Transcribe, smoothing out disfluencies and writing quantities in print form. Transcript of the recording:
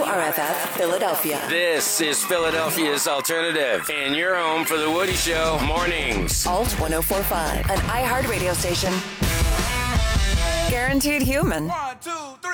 WRFF Philadelphia. This is Philadelphia's Alternative, and you're home for The Woody Show mornings. Alt 1045, an iHeart radio station. Guaranteed human. 1, 2, 3.